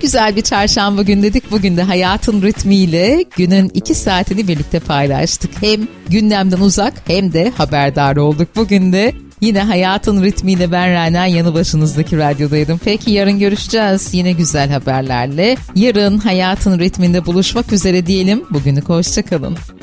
Güzel bir çarşamba günü dedik. Bugün de hayatın ritmiyle günün 2 saatini birlikte paylaştık. Hem gündemden uzak hem de haberdar olduk. Bugün de yine hayatın ritmiyle ben Rana, yanı başınızdaki radyodaydım. Peki yarın görüşeceğiz yine güzel haberlerle. Yarın hayatın ritminde buluşmak üzere diyelim. Bugünlük hoşça kalın.